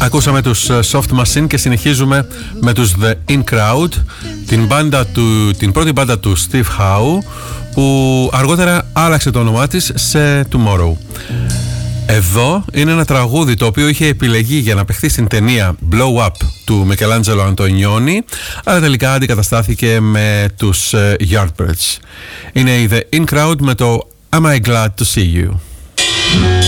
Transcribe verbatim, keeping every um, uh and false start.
Ακούσαμε τους Soft Machine και συνεχίζουμε με τους The In Crowd, την, μπάντα του, την πρώτη μπάντα του Steve Howe, που αργότερα άλλαξε το όνομά της σε Tomorrow. Εδώ είναι ένα τραγούδι το οποίο είχε επιλεγεί για να παιχθεί στην ταινία Blow Up του Michelangelo Antonioni, αλλά τελικά αντικαταστάθηκε με τους Yardbirds. Είναι η The In Crowd με το Am I Glad to See You.